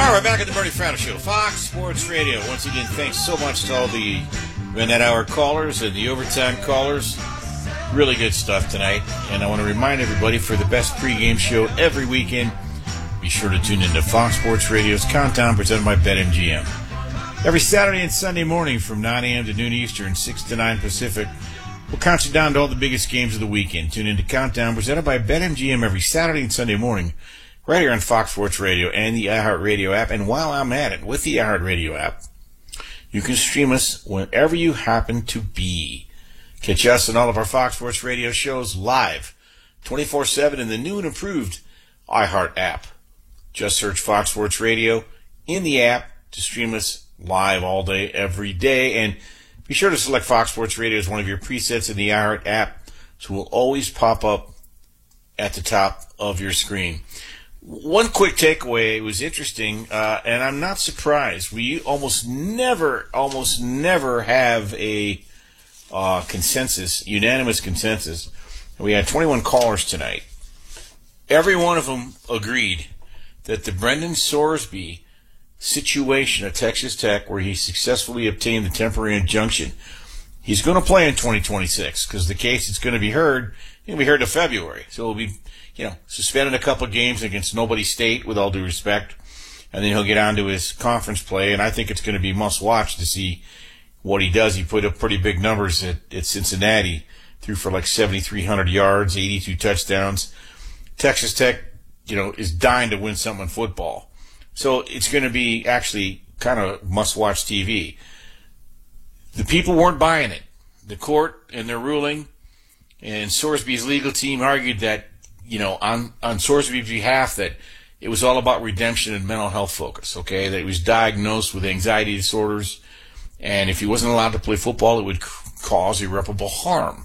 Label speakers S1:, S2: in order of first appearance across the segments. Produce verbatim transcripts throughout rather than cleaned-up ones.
S1: All right, we're back at the Bernie Fratto Show, Fox Sports Radio. Once again, thanks so much to all the Minute Hour callers and the overtime callers. Really good stuff tonight. And I want to remind everybody, for the best pregame show every weekend, be sure to tune into Fox Sports Radio's Countdown, presented by BetMGM. Every Saturday and Sunday morning from nine a.m. to noon Eastern, six to nine Pacific, we'll count you down to all the biggest games of the weekend. Tune into Countdown, presented by BetMGM, every Saturday and Sunday morning, right here on Fox Sports Radio and the iHeartRadio app. And while I'm at it, with the iHeartRadio app, you can stream us wherever you happen to be. Catch us and all of our Fox Sports Radio shows live, twenty-four seven in the new and improved iHeart app. Just search Fox Sports Radio in the app to stream us live all day, every day. And be sure to select Fox Sports Radio as one of your presets in the iHeart app, so it will always pop up at the top of your screen. One quick takeaway, it was interesting, uh, and I'm not surprised. We almost never, almost never have a uh, consensus, unanimous consensus. We had twenty-one callers tonight. Every one of them agreed that the Brendan Sorsby situation at Texas Tech, where he successfully obtained the temporary injunction, he's going to play in twenty twenty-six, because the case is going to be heard, it'll be heard in February. So it'll be, you know, suspended a couple of games against Nobody State, with all due respect, and then he'll get on to his conference play, and I think it's going to be must-watch to see what he does. He put up pretty big numbers at, at Cincinnati, threw for like seventy-three hundred yards, eighty-two touchdowns. Texas Tech, you know, is dying to win something in football. So it's going to be actually kind of must-watch T V. The people weren't buying it. The court and their ruling, and Sorsby's legal team argued that, you know, on, on Sorsby's behalf, that it was all about redemption and mental health focus, okay? That he was diagnosed with anxiety disorders, and if he wasn't allowed to play football, it would cause irreparable harm.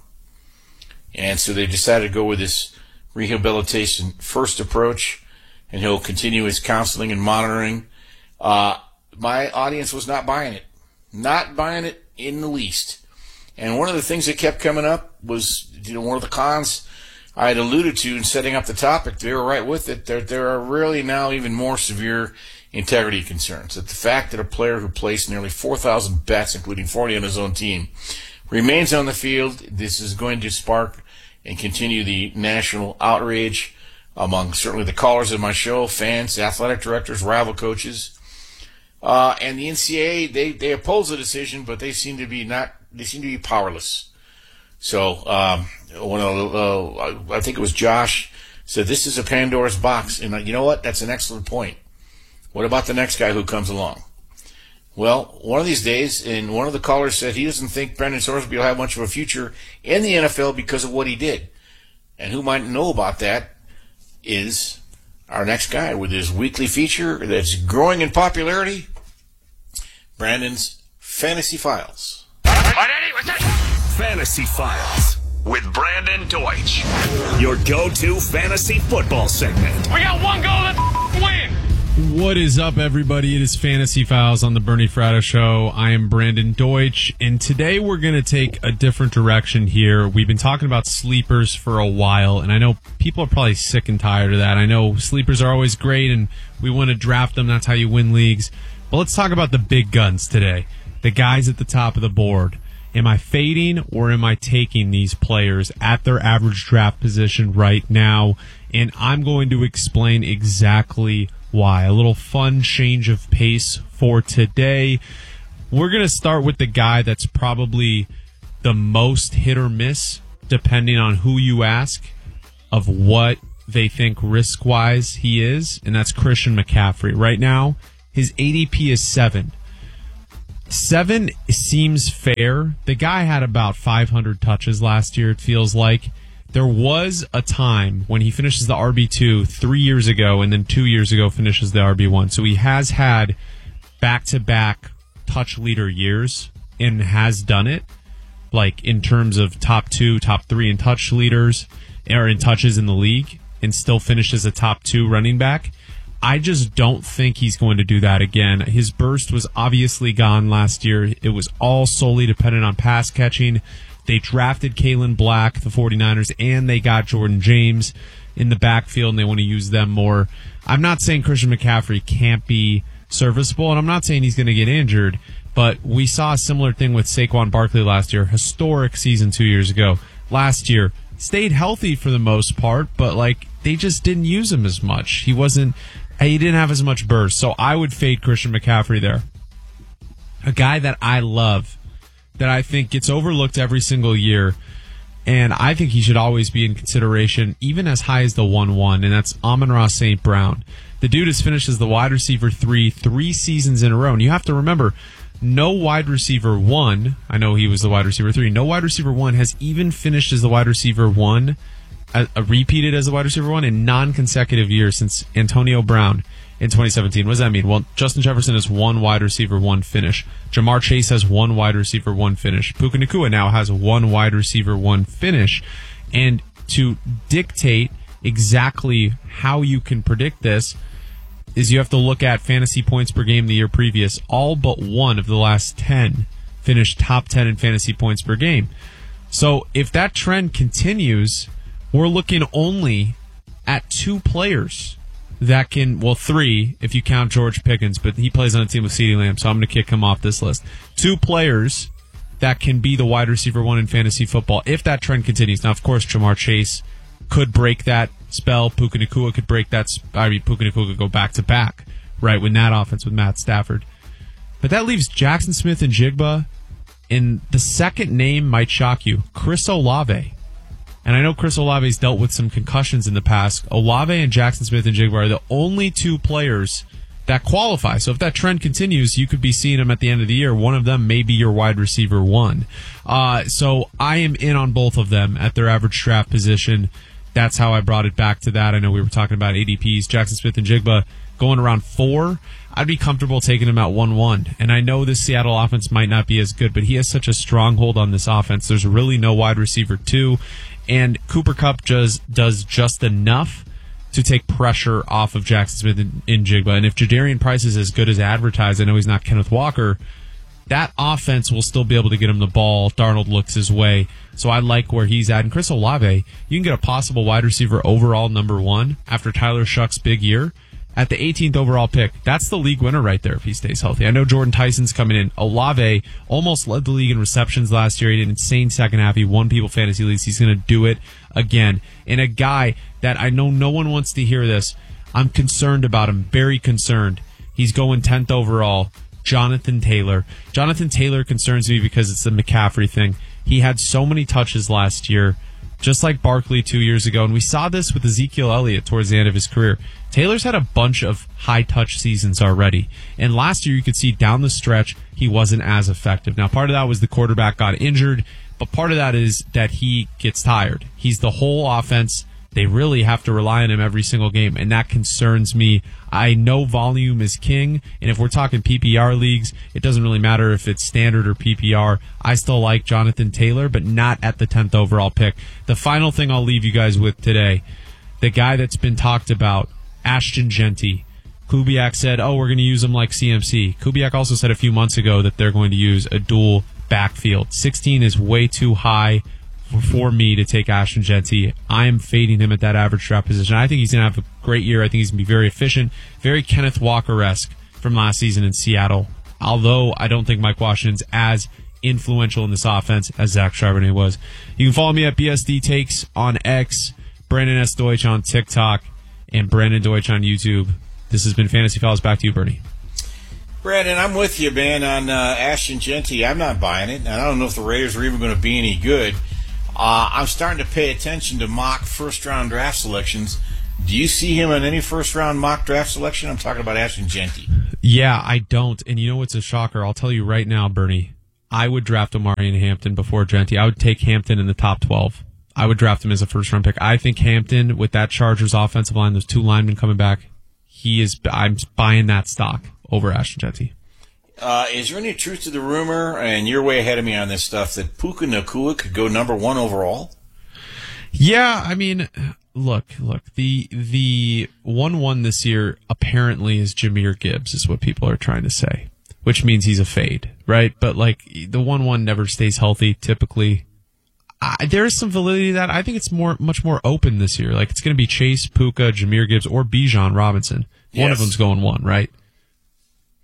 S1: And so they decided to go with this rehabilitation first approach, and he'll continue his counseling and monitoring. Uh, my audience was not buying it. Not buying it in the least. And one of the things that kept coming up was, you know, one of the cons I had alluded to in setting up the topic. They were right with it. There, there are really now even more severe integrity concerns. That the fact that a player who placed nearly four thousand bets, including forty on his own team, remains on the field, this is going to spark and continue the national outrage among certainly the callers of my show, fans, athletic directors, rival coaches. Uh, and the N C double A, they, they oppose the decision, but they seem to be not, they seem to be powerless. So, um, one of the, uh, I think it was Josh said, this is a Pandora's box. And you know what? That's an excellent point. What about the next guy who comes along? Well, one of these days, and one of the callers said he doesn't think Brendan Sorsby will have much of a future in the N F L because of what he did. And who might know about that is our next guy with his weekly feature that's growing in popularity, Brandon's Fantasy Files.
S2: Fantasy Files with Brandon Deutsch, your go-to fantasy football segment.
S3: We got one goal to win.
S4: What is up, everybody? It is Fantasy Files on the Bernie Fratto Show. I am Brandon Deutsch, and today we're going to take a different direction here. We've been talking about sleepers for a while, and I know people are probably sick and tired of that. I know sleepers are always great, and we want to draft them. That's how you win leagues. But let's talk about the big guns today, the guys at the top of the board. Am I fading or am I taking these players at their average draft position right now? And I'm going to explain exactly why. A little fun change of pace for today. We're going to start with the guy that's probably the most hit or miss, depending on who you ask, of what they think risk-wise he is, and that's Christian McCaffrey. Right now, his A D P is seven. Seven seems fair. The guy had about five hundred touches last year, it feels like. There was a time when he finishes the R B two three years ago, and then two years ago finishes the R B one. So he has had back-to-back touch leader years and has done it, like in terms of top two, top three in touch leaders, or in touches in the league, and still finishes a top two running back. I just don't think he's going to do that again. His burst was obviously gone last year. It was all solely dependent on pass catching. They drafted Kalen Black, the 49ers, and they got Jordan James in the backfield, and they want to use them more. I'm not saying Christian McCaffrey can't be serviceable, and I'm not saying he's going to get injured, but we saw a similar thing with Saquon Barkley last year. Historic season two years ago. Last year, stayed healthy for the most part, but like they just didn't use him as much. He wasn't, he didn't have as much burst, so I would fade Christian McCaffrey there. A guy that I love, that I think gets overlooked every single year, and I think he should always be in consideration, even as high as the one one, and that's Amon-Ra Saint Brown. The dude has finished as the wide receiver three, three seasons in a row. And you have to remember, no wide receiver one, I know he was the wide receiver three, no wide receiver one has even finished as the wide receiver one, a, a repeated as the wide receiver one in non-consecutive years since Antonio Brown in twenty seventeen. What does that mean? Well, Justin Jefferson has one wide receiver one finish. Jamar Chase has one wide receiver one finish. Puka Nacua now has one wide receiver one finish. And to dictate exactly how you can predict this is you have to look at fantasy points per game the year previous. All but one of the last ten finished top ten in fantasy points per game. So if that trend continues, we're looking only at two players that can, well, three if you count George Pickens, but he plays on a team with CeeDee Lamb, so I'm going to kick him off this list. Two players that can be the wide receiver one in fantasy football if that trend continues. Now, of course, Jamar Chase could break that spell. Puka Nacua could break that. Sp- I mean, Puka Nacua could go back to back, right, with that offense with Matt Stafford. But that leaves Jackson Smith and Jigba, and the second name might shock you, Chris Olave. And I know Chris Olave's dealt with some concussions in the past. Olave and Jackson Smith and Jigba are the only two players that qualify. So if that trend continues, you could be seeing them at the end of the year. One of them may be your wide receiver one. Uh, so I am in on both of them at their average draft position. That's how I brought it back to that. I know we were talking about A D Ps. Jackson Smith and Jigba going around four. I'd be comfortable taking him at one one. And I know this Seattle offense might not be as good, but he has such a stronghold on this offense. There's really no wide receiver two. And Cooper Kupp does, does just enough to take pressure off of Jackson Smith and, and Jigba. And if Jadarian Price is as good as advertised, I know he's not Kenneth Walker, that offense will still be able to get him the ball. Darnold looks his way. So I like where he's at. And Chris Olave, you can get a possible wide receiver overall number one after Tyler Shuck's big year at the eighteenth overall pick. That's the league winner right there if he stays healthy. I know Jordan Tyson's coming in. Olave almost led the league in receptions last year. He did an insane second half. He won people fantasy leagues. He's going to do it again. And a guy that I know no one wants to hear this, I'm concerned about him, very concerned. He's going tenth overall, Jonathan Taylor. Jonathan Taylor concerns me because it's the McCaffrey thing. He had so many touches last year, just like Barkley two years ago. And we saw this with Ezekiel Elliott towards the end of his career. Taylor's had a bunch of high-touch seasons already. And last year, you could see down the stretch, he wasn't as effective. Now, part of that was the quarterback got injured, but part of that is that he gets tired. He's the whole offense. They really have to rely on him every single game, and that concerns me. I know volume is king, and if we're talking P P R leagues, it doesn't really matter if it's standard or P P R. I still like Jonathan Taylor, but not at the tenth overall pick. The final thing I'll leave you guys with today, the guy that's been talked about, Ashton Genty. Kubiak said, oh, we're going to use him like C M C. Kubiak also said a few months ago that they're going to use a dual backfield. sixteen is way too high for me to take Ashton Genty. I am fading him at that average draft position. I think he's going to have a great year. I think he's going to be very efficient, very Kenneth Walker-esque from last season in Seattle. Although I don't think Mike Washington's as influential in this offense as Zach Charbonnet was. You can follow me at B S D Takes on X, Brandon S. Deutsch on TikTok, and Brandon Deutsch on YouTube. This has been Fantasy Fellas. Back to you, Bernie.
S1: Brandon, I'm with you, man, on uh, Ashton Genty. I'm not buying it, and I don't know if the Raiders are even going to be any good. Uh, I'm starting to pay attention to mock first-round draft selections. Do you see him in any first-round mock draft selection? I'm talking about Ashton Genty.
S4: Yeah, I don't. And you know what's a shocker? I'll tell you right now, Bernie. I would draft Omari and Hampton before Genty. I would take Hampton in the top twelve. I would draft him as a first-round pick. I think Hampton, with that Chargers offensive line, those two linemen coming back, he is. I'm buying that stock over Ashton Genty.
S1: Uh, is there any truth to the rumor, and you're way ahead of me on this stuff, that Puka Nacua could go number one overall?
S4: Yeah, I mean, look, look, the the one one this year apparently is Jahmyr Gibbs, is what people are trying to say, which means he's a fade, right? But, like, the one one never stays healthy, typically. I, there is some validity to that. I think it's more, much more open this year. Like, it's going to be Chase, Puka, Jahmyr Gibbs, or Bijan Robinson. One
S1: yes.
S4: of them's going one, right?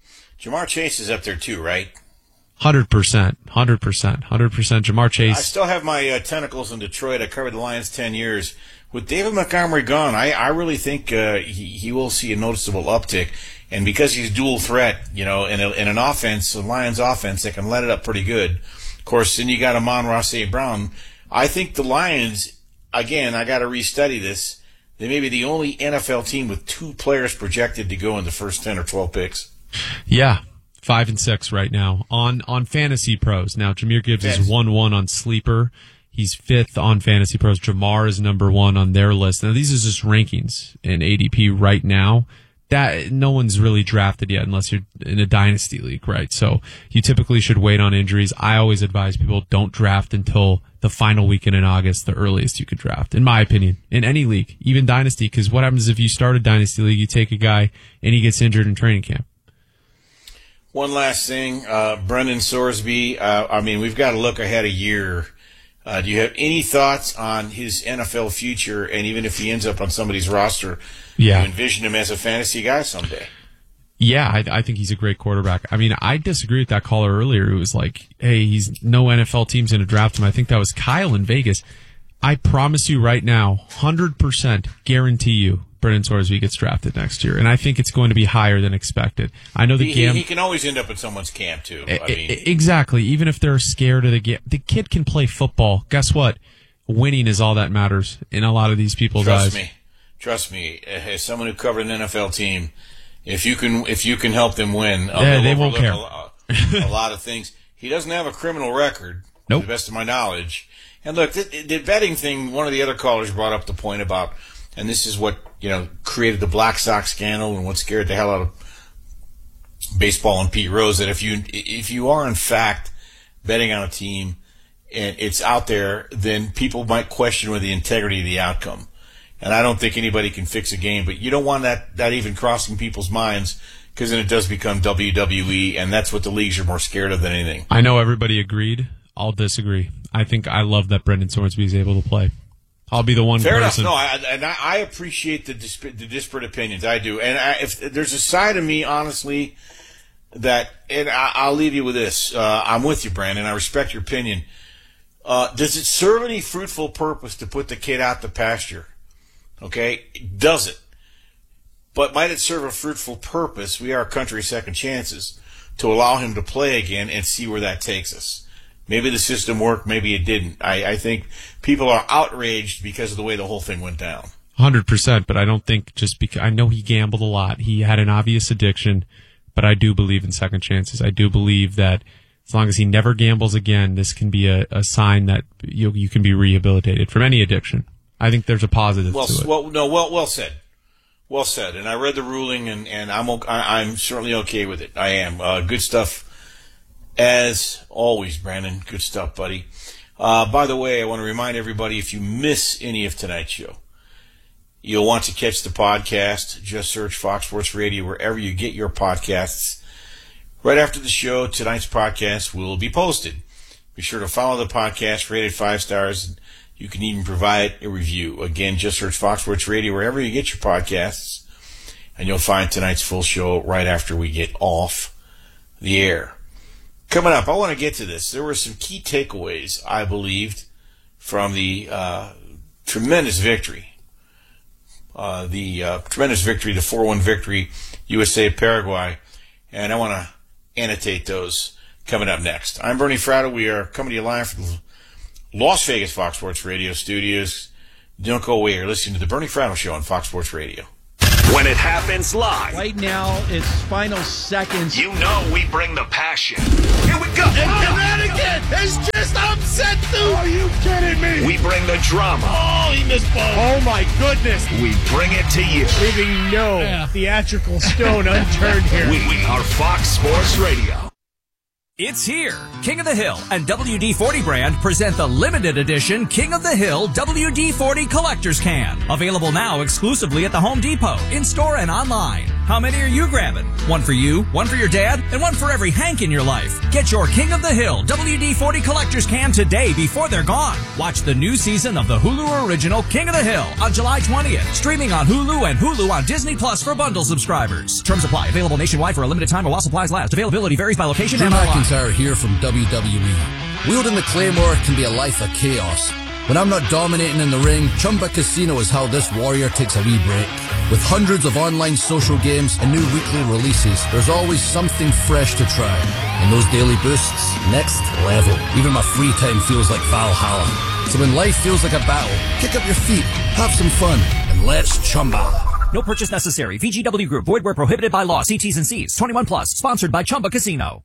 S1: Jamar Chase is up there too, right?
S4: one hundred percent. one hundred percent. one hundred percent. Jamar Chase.
S1: I still have my uh, tentacles in Detroit. I covered the Lions ten years. With David Montgomery gone, I, I really think uh, he, he will see a noticeable uptick. And because he's dual threat, you know, in, a, in an offense, a Lions offense, they can let it up pretty good. Of course, then you got Amon-Ra Saint Brown. I think the Lions, again, I got to restudy this. They may be the only N F L team with two players projected to go in the first ten or twelve picks.
S4: Yeah. Five and six right now on, on Fantasy Pros. Now, Jahmyr Gibbs yes. is one one on Sleeper. He's fifth on Fantasy Pros. Jamar is number one on their list. Now, these are just rankings in A D P right now. That no one's really drafted yet unless you're in a dynasty league, right? So you typically should wait on injuries. I always advise people don't draft until the final weekend in August, the earliest you could draft, in my opinion, in any league, even dynasty. Because what happens if you start a dynasty league, you take a guy and he gets injured in training camp?
S1: One last thing, uh, Brendan Sorsby. Uh, I mean, we've got to look ahead a year. Uh, do you have any thoughts on his N F L future? And even if he ends up on somebody's roster,
S4: yeah.
S1: you envision him as a fantasy guy someday?
S4: Yeah, I, I think he's a great quarterback. I mean, I disagree with that caller earlier. It was like, hey, he's no N F L team's going to draft him. I think that was Kyle in Vegas. I promise you right now, one hundred percent guarantee you, Brendan Sorsby gets drafted next year, and I think it's going to be higher than expected. I know the
S1: he,
S4: gam-
S1: he can always end up in someone's camp too. I mean,
S4: exactly. Even if they're scared of the game, the kid can play football. Guess what? Winning is all that matters in a lot of these people's
S1: trust
S4: eyes.
S1: Trust me, trust me. As someone who covered an N F L team, if you can, if you can help them win,
S4: yeah, they won't care.
S1: A lot, a lot of things. He doesn't have a criminal record,
S4: nope.
S1: to the best of my knowledge. And look, the, the betting thing. One of the other callers brought up the point about. And this is what, you know, created the Black Sox scandal and what scared the hell out of baseball and Pete Rose, that if you if you are in fact betting on a team and it's out there, then people might question with the integrity of the outcome. And I don't think anybody can fix a game, but you don't want that, that even crossing people's minds, because then it does become W W E, and that's what the leagues are more scared of than anything.
S4: I know everybody agreed. I'll disagree. I think I love that Brendan Sorsby is able to play. I'll be the one
S1: Fair
S4: person.
S1: enough. No, I, and I, I appreciate the, disp- the disparate opinions. I do. And I, if there's a side of me, honestly, that, and I, I'll leave you with this. Uh, I'm with you, Brandon. I respect your opinion. Uh, does it serve any fruitful purpose to put the kid out the pasture? Okay? Does it? But might it serve a fruitful purpose? We are a country of second chances, to allow him to play again and see where that takes us. Maybe the system worked, maybe it didn't. I, I think people are outraged because of the way the whole thing went down.
S4: one hundred percent, but I don't think just because, I know he gambled a lot. He had an obvious addiction, but I do believe in second chances. I do believe that as long as he never gambles again, this can be a, a sign that you, you can be rehabilitated from any addiction. I think there's a positive
S1: well,
S4: to it.
S1: Well, no, well, well said. Well said. And I read the ruling, and, and I'm, I'm certainly okay with it. I am. Uh, good stuff. As always, Brandon, good stuff, buddy. Uh, by the way, I want to remind everybody, if you miss any of tonight's show, you'll want to catch the podcast. Just search Fox Sports Radio wherever you get your podcasts. Right after the show, tonight's podcast will be posted. Be sure to follow the podcast, rate it five stars. You can even provide a review. Again, just search Fox Sports Radio wherever you get your podcasts, and you'll find tonight's full show right after we get off the air. Coming up, I want to get to this. There were some key takeaways, I believed, from the uh, tremendous victory. Uh, the uh, tremendous victory, the four one victory, U S A Paraguay. And I want to annotate those coming up next. I'm Bernie Fratto. We are coming to you live from the Las Vegas Fox Sports Radio studios. Don't go away. You're listening to the Bernie Fratto Show on Fox Sports Radio.
S2: When it happens live.
S5: Right now, it's final seconds.
S2: You know we bring the passion. Here we go.
S5: And Connecticut is just upset, dude. Are you kidding me?
S2: We bring the drama.
S5: Oh, he missed both. Oh, my goodness.
S2: We bring it to you.
S5: Leaving no yeah. theatrical stone unturned here.
S2: We are Fox Sports Radio.
S6: It's here. King of the Hill and W D forty brand present the limited edition King of the Hill W D forty Collector's Can. Available now exclusively at the Home Depot, in-store and online. How many are you grabbing? One for you, one for your dad, and one for every Hank in your life. Get your King of the Hill W D forty Collector's Can today before they're gone. Watch the new season of the Hulu original King of the Hill on July twentieth. Streaming on Hulu and Hulu on Disney Plus for bundle subscribers. Terms apply. Available nationwide for a limited time or while supplies last. Availability varies by location
S7: Drew
S6: and online.
S7: McIntyre here from W W E. Wielding the Claymore can be a life of chaos. When I'm not dominating in the ring, Chumba Casino is how this warrior takes a wee break. With hundreds of online social games and new weekly releases, there's always something fresh to try. And those daily boosts, next level. Even my free time feels like Valhalla. So when life feels like a battle, kick up your feet, have some fun, and let's Chumba.
S6: No purchase necessary. V G W Group. Void where prohibited by law. See T's and C's. twenty-one plus. Sponsored by Chumba Casino.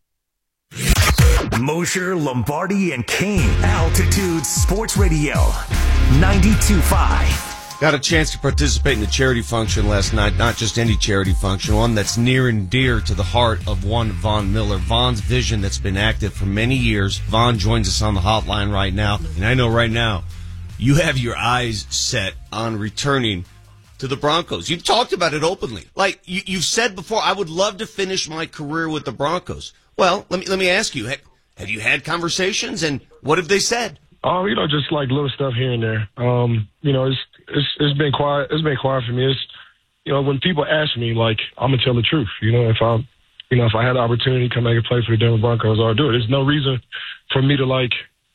S2: Mosher, Lombardi, and Kane. Altitude Sports Radio. ninety-two point five.
S8: Got a chance to participate in the charity function last night. Not just any charity function, one that's near and dear to the heart of one Von Miller. Von's vision that's been active for many years. Von joins us on the hotline right now. And I know right now you have your eyes set on returning to the Broncos. You've talked about it openly. Like you, you've said before, I would love to finish my career with the Broncos. Well, let me let me ask you, have, have you had conversations, and what have they said?
S9: Oh, you know, just like little stuff here and there. Um, you know, it's it's it's been quiet. It's been quiet for me. It's, you know, when people ask me, like, I'm gonna tell the truth. You know, if I, you know, if I had the opportunity to come back and play for the Denver Broncos, I'll do it. There's no reason for me to like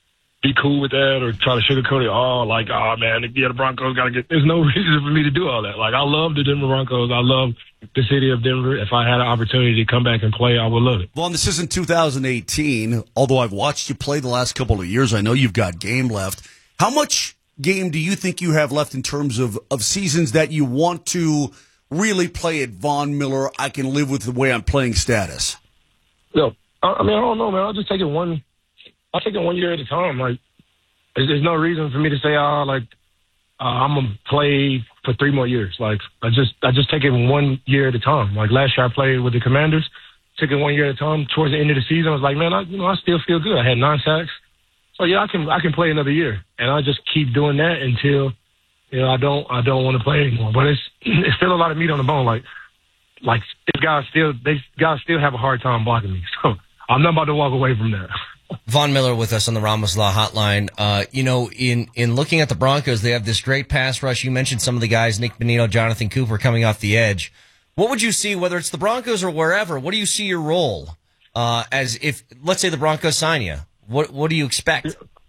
S9: be cool with that or try to sugarcoat it. Oh, like, oh man, yeah, the Broncos gotta get. There's no reason for me to do all that. Like, I love the Denver Broncos. I love the city of Denver. If I had an opportunity to come back and play, I would love it.
S10: Well, this isn't two thousand eighteen. Although I've watched you play the last couple of years, I know you've got game left. How much game do you think you have left in terms of, of seasons that you want to really play at Von Miller? I can live with the way I'm playing status.
S9: No, I, I mean, I don't know, man. I'll just take it one. I'll take it one year at a time. Like, there's, there's no reason for me to say, oh, like, uh, I'm gonna play for three more years. Like, I just, I just take it one year at a time. Like last year, I played with the Commanders, took it one year at a time. Towards the end of the season, I was like, man, I, you know, I still feel good. I had nine sacks, so yeah, I can, I can play another year, and I just keep doing that until, you know, I don't, I don't want to play anymore. But it's, it's still a lot of meat on the bone. Like, like these guys still, they guys still have a hard time blocking me. So I'm not about to walk away from that.
S11: Von Miller with us on the Ramos Law Hotline. Uh, you know, in, in looking at the Broncos, they have this great pass rush. You mentioned some of the guys, Nick Bonito, Jonathan Cooper, coming off the edge. What would you see, whether it's the Broncos or wherever, what do you see your role uh, as if, let's say the Broncos sign you? What what do you expect?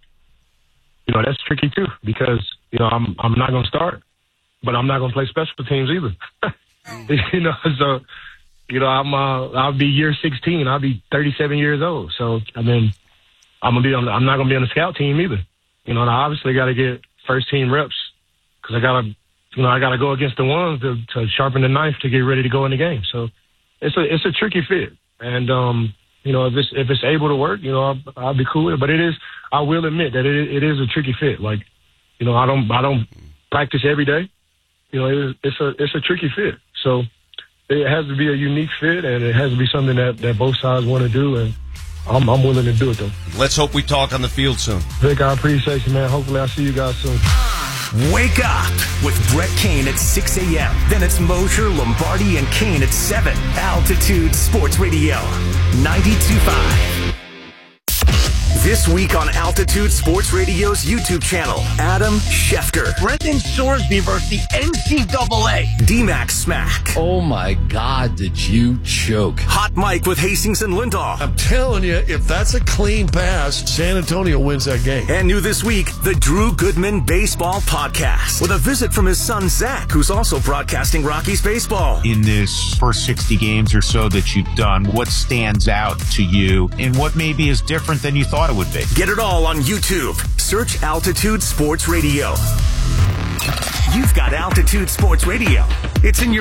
S9: You know, that's tricky too, because, you know, I'm I'm not going to start, but I'm not going to play special teams either. You know, so, you know, I'm uh, I'll be year sixteen. I'll be thirty-seven years old. So, I mean, I'm gonna be on. The, I'm not gonna be on the scout team either. You know, and I obviously got to get first team reps because I gotta, you know, I gotta go against the ones to, to sharpen the knife to get ready to go in the game. So it's a it's a tricky fit, and um, you know, if it's if it's able to work, you know, I'll, I'll be cool with it. But it is, I will admit that it it is a tricky fit. Like, you know, I don't I don't practice every day. You know, it is, it's a it's a tricky fit. So it has to be a unique fit, and it has to be something that, that both sides want to do, and I'm, I'm willing to do it, though.
S8: Let's hope we talk on the field soon.
S9: Vic, I appreciate you, man. Hopefully I'll see you guys soon.
S2: Wake up with Brett Kane at six a.m. Then it's Mosher, Lombardi, and Kane at seven. Altitude Sports Radio, ninety-two point five. This week on Altitude Sports Radio's YouTube channel, Adam Schefter.
S5: Brendan Sorsby versus the N C double A.
S2: D-Max Smack.
S7: Oh my God, did you choke?
S2: Hot Mike with Hastings and Lindahl.
S5: I'm telling you, if that's a clean pass, San Antonio wins that game.
S2: And new this week, the Drew Goodman Baseball Podcast. With a visit from his son, Zach, who's also broadcasting Rockies baseball.
S12: In this first sixty games or so that you've done, what stands out to you and what maybe is different than you thought it would be?
S2: Get it all on YouTube. Search Altitude Sports Radio. You've got Altitude Sports Radio. It's in your